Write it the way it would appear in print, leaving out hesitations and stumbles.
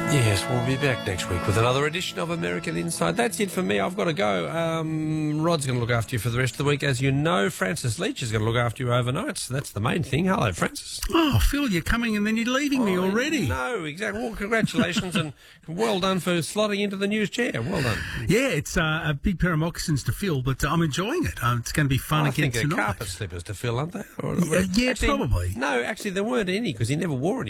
Yes, we'll be back next week with another edition of American Inside. That's it for me. I've got to go. Rod's going to look after you for the rest of the week. As you know, Francis Leach is going to look after you overnight, so that's the main thing. Hello, Francis. Oh, Phil, you're coming and then you're leaving me already. No, exactly. Well, congratulations and well done for slotting into the news chair. Well done. Yeah, it's a big pair of moccasins to fill, but I'm enjoying it. It's going to be fun again tonight. I think they're carpet slippers to fill, aren't they? Yeah, actually, probably. No, actually, there weren't any because he never wore any.